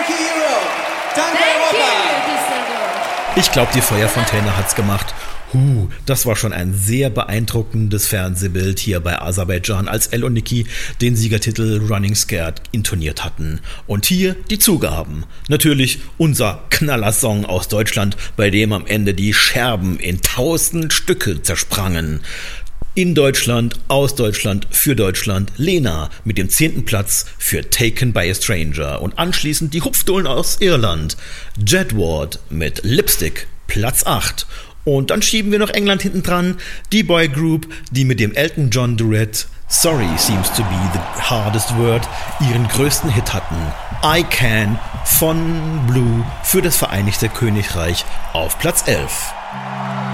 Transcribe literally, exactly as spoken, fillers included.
Thank you, Europe. Danke, Europa. Ich glaube, die Feuerfontäne hat's gemacht. Huh, das war schon ein sehr beeindruckendes Fernsehbild hier bei Aserbaidschan, als Elle und Niki den Siegertitel Running Scared intoniert hatten. Und hier die Zugaben. Natürlich unser Knallersong aus Deutschland, bei dem am Ende die Scherben in tausend Stücke zersprangen. In Deutschland, aus Deutschland, für Deutschland, Lena mit dem zehnten Platz für Taken by a Stranger und anschließend die Hupfdohlen aus Irland, Jedward mit Lipstick, Platz acht. Und dann schieben wir noch England hinten dran, die Boy Group, die mit dem Elton John Duett Sorry Seems to Be the Hardest Word ihren größten Hit hatten. I Can von Blue für das Vereinigte Königreich auf Platz elf.